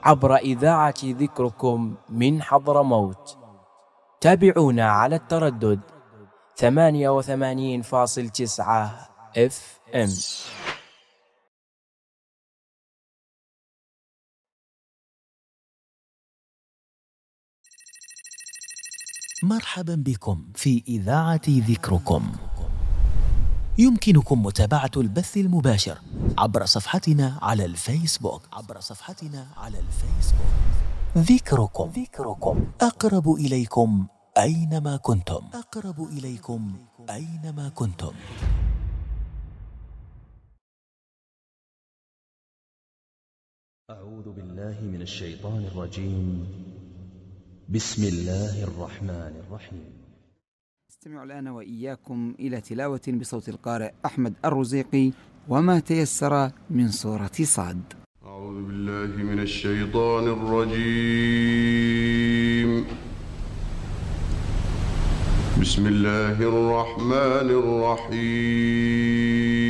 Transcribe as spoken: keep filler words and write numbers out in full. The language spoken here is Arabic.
عبر إذاعة ذكركم من حضرموت. تابعونا على التردد ثمانية وثمانين فاصل تسعة اف ام. مرحبا بكم في إذاعة ذكركم. يمكنكم متابعة البث المباشر عبر صفحتنا على الفيسبوك عبر صفحتنا على الفيسبوك ذكركم. ذكركم أقرب إليكم أينما كنتم. أقرب إليكم أينما كنتم. أعوذ بالله من الشيطان الرجيم. بسم الله الرحمن الرحيم. استمعوا الآن وإياكم إلى تلاوة بصوت القارئ أحمد الرزيقي وما تيسر من سورة صاد. أعوذ بالله من الشيطان الرجيم. بسم الله الرحمن الرحيم.